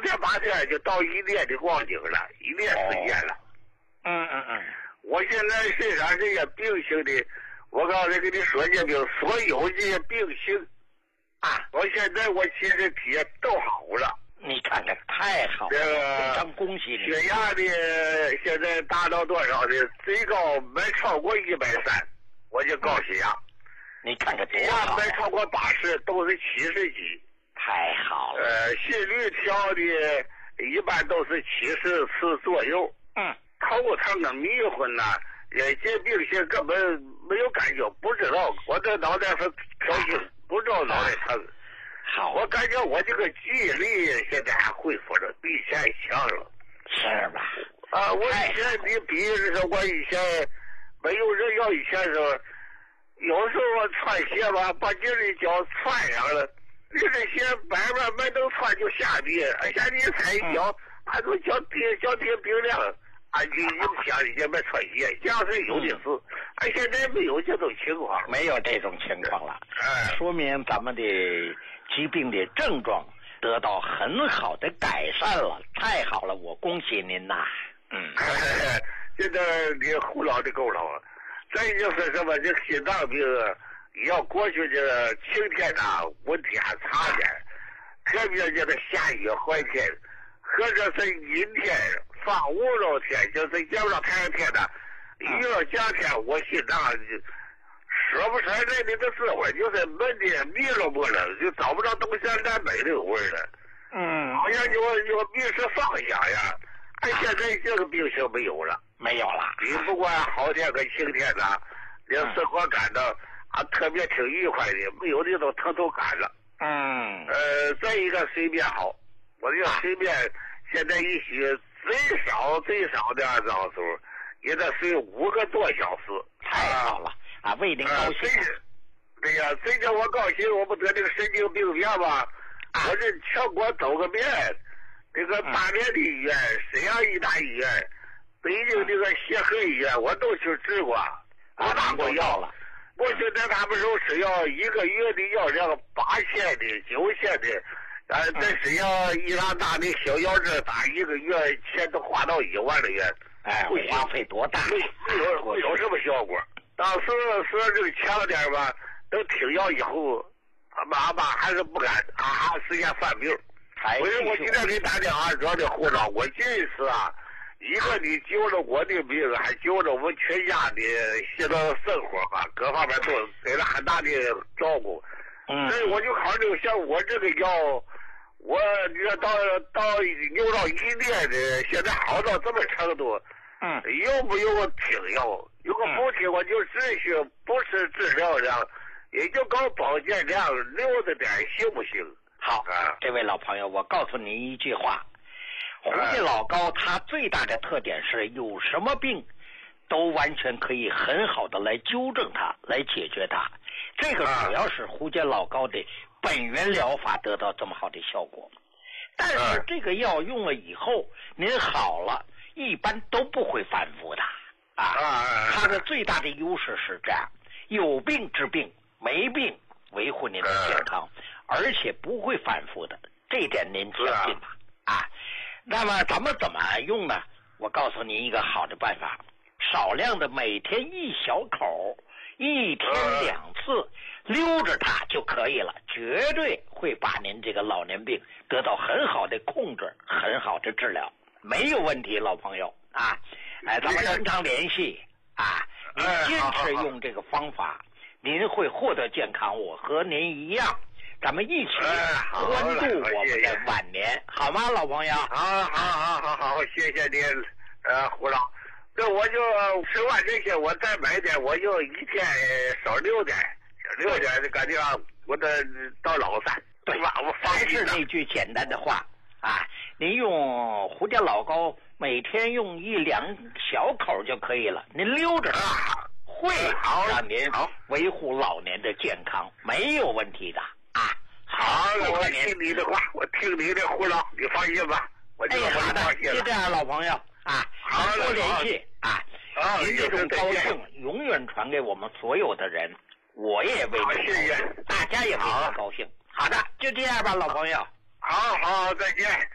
天8天就到1年的光景了，1年时间了。我现在身上这些病性的，我刚才跟你说这病，所有这些病性啊，我现在我其实体验都好了。 你看看，太好了，非常恭喜你。 血压的现在达到多少呢？最高没超过130，我就高血压。 你看看多好。 没超过80，都是70几。 太好了。 心率调的一般都是74左右。头疼啊，迷昏呐，这病性根本没有感觉，不知道我这脑袋是飘轻，不知道脑袋疼。 好， 我感觉我这个记忆力现在还恢复了，比以前强了。 是吧？ 我以前你比如说我以前没有人要以前说，有时候我穿鞋吧，把你的脚穿上了，你这鞋慢慢没能穿就下地，而且你踩一脚，俺都脚底冰凉。你不想也没穿鞋，这样是有的是。现在没有这种情况， 没有这种情况了。说明咱们的疾病的症状得到很好的改善了，太好了，我恭喜您呐。 现在你胡老的够了。再就是什么，这心脏病要过去这个晴天呐，温天还差点，特别这个下雨坏天，或者是阴天。放雾绕天，就是见不着太阳天的，一到夏天，我心脏说不出来那个滋味，就是闷的迷了不了，就找不着东西南北的味儿了。好像就迷失方向呀。现在这个病情没有了， 没有了。 你不管好天跟晴天呐，连生活感到特别挺愉快的，没有那种疼痛感了。再一个睡眠好，我这个睡眠现在一宿。最少的按照数也得睡5个多小时。 太好了为您高兴。 对呀，最近我高兴，我不得这个神经病变吗？我这全国走个遍，这个大连的医院、沈阳医大医院、北京这个协和医院，我都去治过，我拿过药了。我现在他们说吃药1个月的药量8000的、9000的。在沈阳伊朗大的小药这打1个月钱都花到1万了元， 花费多大？ 没有什么效果。当时说这个强点吧，等听药以后，妈妈还是不敢实现犯病。所以我今天给大家主要的护照，我这一次一个你救了我的病，还救了我们全家的现在生活各方面都给了很大的照顾。所以我就考虑像我这个药，我你说到用到1年的，现在好到这么程度，用不用停药？如果不停，我就只需不吃治疗量，也就搞保健量，留着点，行不行？ 好，这位老朋友，我告诉您一句话，胡家老高他最大的特点是有什么病都完全可以很好的来纠正它，来解决它。这个主要是胡家老高的本源疗法得到这么好的效果。但是这个药用了以后，您好了，一般都不会反复的它的最大的优势是这样，有病治病，没病维护您的健康，而且不会反复的，这一点您相信吧？那么咱们怎么用呢？我告诉您一个好的办法，少量的每天1小口，1天2次，溜着它就可以了，绝对会把您这个老年病得到很好的控制，很好的治疗，没有问题，老朋友咱们经常联系您坚持用这个方法，您会获得健康，我和您一样，咱们一起欢度我们的晚年，好吗，老朋友？ 好，谢谢您，胡老。这我就吃完这些，我再买点，我就一天少6点，就感觉我得到老3，对吧？我还是那句简单的话您用胡家老高每天用1、2小口就可以了，您溜着会让您维护老年的健康，没有问题的好， 我听你的话，我听你的胡老，你放心吧，我就好的，就这样，老朋友多联系您这种高兴永远传给我们所有的人，我也为您高兴，大家也为您高兴。好的，就这样吧，老朋友。 好，再见。